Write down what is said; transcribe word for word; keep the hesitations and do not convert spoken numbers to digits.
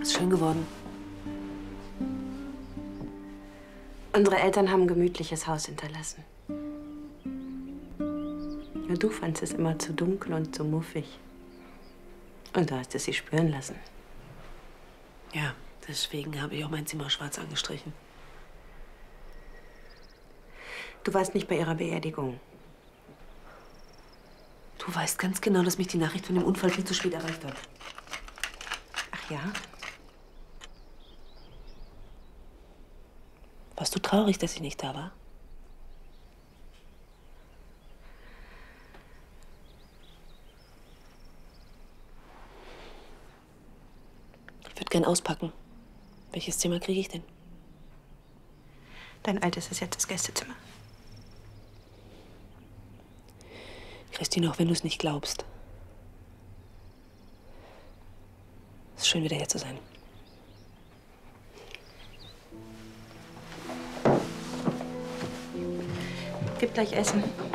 Ist schön geworden. Unsere Eltern haben ein gemütliches Haus hinterlassen. Nur du fandst es immer zu dunkel und zu muffig. Und du hast es sie spüren lassen. Ja, deswegen habe ich auch mein Zimmer schwarz angestrichen. Du warst nicht bei ihrer Beerdigung. Du weißt ganz genau, dass mich die Nachricht von dem Unfall viel zu spät erreicht hat. Ach ja? Warst du traurig, dass ich nicht da war? Ich würde gern auspacken. Welches Zimmer kriege ich denn? Dein altes ist jetzt das Gästezimmer. Christine, auch wenn du es nicht glaubst. Es ist schön, wieder hier zu sein. Gib gleich Essen.